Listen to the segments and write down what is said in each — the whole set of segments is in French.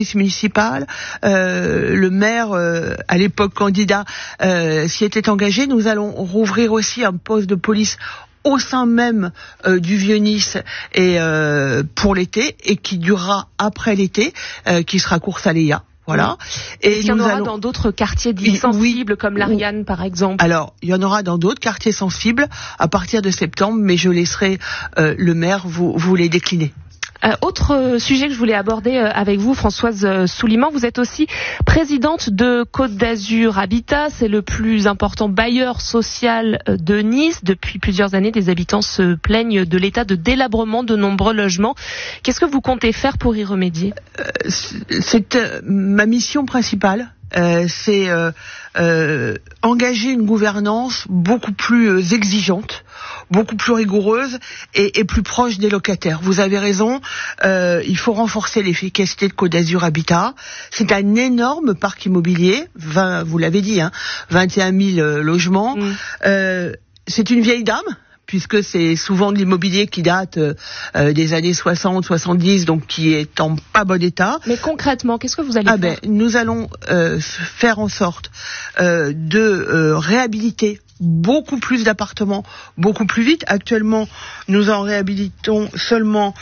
municipal, le maire, à l'époque candidat, s'y était engagé. Nous allons rouvrir aussi un poste de police au sein même du Vieux-Nice et pour l'été, et qui durera après l'été, qui sera Coursaléa. Voilà. Et il y en aura dans d'autres quartiers dits sensibles, comme l'Ariane par exemple. Alors, il y en aura dans d'autres quartiers sensibles à partir de septembre, mais je laisserai le maire vous les décliner. Autre sujet que je voulais aborder avec vous, Françoise Souliman, vous êtes aussi présidente de Côte d'Azur Habitat, c'est le plus important bailleur social de Nice. Depuis plusieurs années, des habitants se plaignent de l'état de délabrement de nombreux logements. Qu'est-ce que vous comptez faire pour y remédier ? C'est ma mission principale. C'est engager une gouvernance beaucoup plus exigeante, beaucoup plus rigoureuse et plus proche des locataires. Vous avez raison, il faut renforcer l'efficacité de Côte d'Azur Habitat. C'est un énorme parc immobilier, vous l'avez dit, 21 000 logements. C'est une vieille dame, puisque c'est souvent de l'immobilier qui date des années 60, 70, donc qui est en pas bon état. Mais concrètement, qu'est-ce que vous allez faire ? Nous allons faire en sorte de réhabiliter beaucoup plus d'appartements, beaucoup plus vite. Actuellement, nous en réhabilitons seulement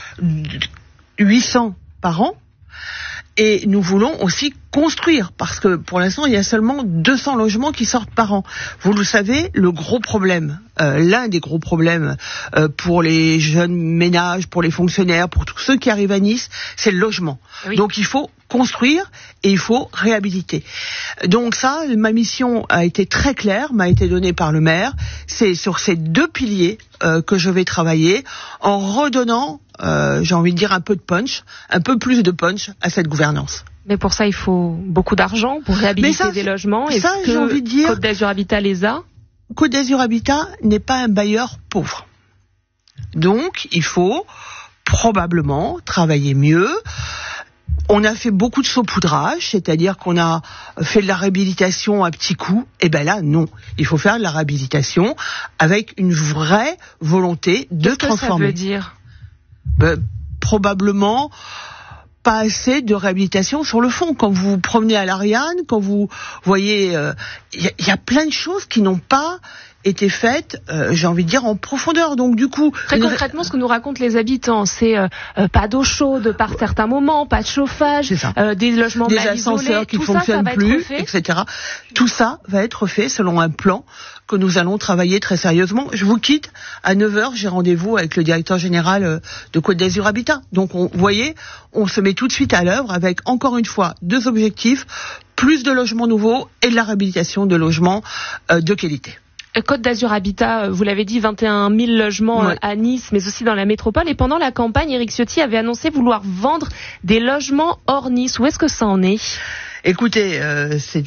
800 par an. Et nous voulons aussi construire, parce que pour l'instant, il y a seulement 200 logements qui sortent par an. Vous le savez, le gros problème, l'un des gros problèmes pour les jeunes ménages, pour les fonctionnaires, pour tous ceux qui arrivent à Nice, c'est le logement. Oui. Donc il faut construire et il faut réhabiliter. Donc ça, ma mission a été très claire, m'a été donnée par le maire. C'est sur ces deux piliers que je vais travailler, en redonnant, j'ai envie de dire, un peu de punch, un peu plus de punch à cette gouvernance. Mais pour ça, il faut beaucoup d'argent pour réhabiliter des logements. Est-ce que j'ai envie de dire, Côte d'Azur Habitat les a ? Côte d'Azur Habitat n'est pas un bailleur pauvre. Donc, il faut probablement travailler mieux. On a fait beaucoup de saupoudrage, c'est-à-dire qu'on a fait de la réhabilitation à petits coups. Et ben là, non. Il faut faire de la réhabilitation avec une vraie volonté de transformer. Qu'est-ce que ça veut dire ? Probablement pas assez de réhabilitation sur le fond. Quand vous vous promenez à l'Ariane, quand vous voyez, il y a plein de choses qui n'ont pas été faites, j'ai envie de dire, en profondeur. Donc du coup, très concrètement, ce que nous racontent les habitants, c'est pas d'eau chaude par certains moments, pas de chauffage, des logements des mal ascenseurs isolés, qui ne fonctionnent plus, etc. Tout ça va être fait selon un plan que nous allons travailler très sérieusement. Je vous quitte à 9h, j'ai rendez-vous avec le directeur général de Côte d'Azur Habitat. Donc vous voyez, on se met tout de suite à l'œuvre avec, encore une fois, deux objectifs: plus de logements nouveaux et de la réhabilitation de logements de qualité. Côte d'Azur Habitat, vous l'avez dit, 21 000 logements à Nice, mais aussi dans la métropole. Et pendant la campagne, Éric Ciotti avait annoncé vouloir vendre des logements hors Nice. Où est-ce que ça en est ? Écoutez, c'est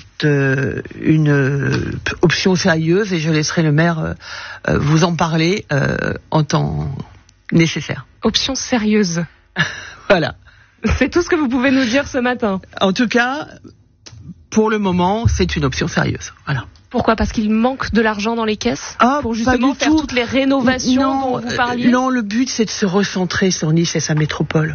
une option sérieuse et je laisserai le maire vous en parler en temps nécessaire. Option sérieuse. Voilà. C'est tout ce que vous pouvez nous dire ce matin. En tout cas, pour le moment, c'est une option sérieuse. Voilà. Pourquoi ? Parce qu'il manque de l'argent dans les caisses pour justement faire toutes les rénovations dont vous parliez ? Non, le but c'est de se recentrer sur Nice et sa métropole.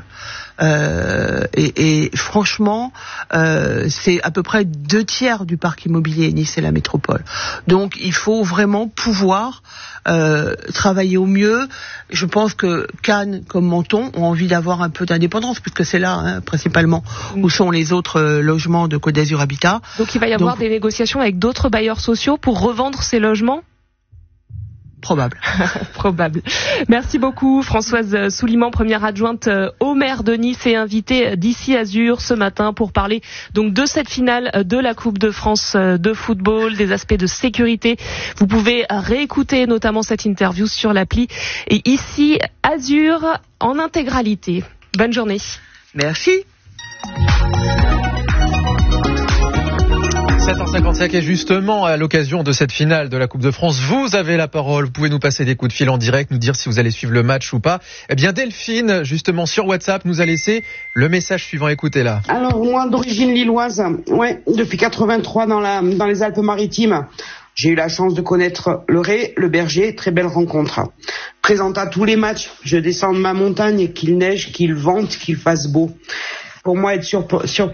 Et franchement, c'est à peu près 2/3 du parc immobilier Nice et la métropole. Donc il faut vraiment pouvoir travailler au mieux. Je pense que Cannes comme Menton ont envie d'avoir un peu d'indépendance, puisque c'est là principalement où sont les autres logements de Côte d'Azur Habitat. Donc il va y avoir des négociations avec d'autres bailleurs sociaux pour revendre ces logements ? Probable. Probable. Merci beaucoup Françoise Souliman, première adjointe au maire de Nice et invitée d'ici Azur ce matin pour parler donc de cette finale de la Coupe de France de football, des aspects de sécurité. Vous pouvez réécouter notamment cette interview sur l'appli et ici Azur en intégralité. Bonne journée. Merci. 7h55 et justement à l'occasion de cette finale de la Coupe de France, vous avez la parole, vous pouvez nous passer des coups de fil en direct, nous dire si vous allez suivre le match ou pas. Eh bien Delphine, justement sur WhatsApp, nous a laissé le message suivant, écoutez-là. Alors moi d'origine lilloise, depuis 83 dans les Alpes-Maritimes, j'ai eu la chance de connaître le Ré, le Berger, très belle rencontre. Présente à tous les matchs, je descends de ma montagne, qu'il neige, qu'il vente, qu'il fasse beau. Pour moi être sur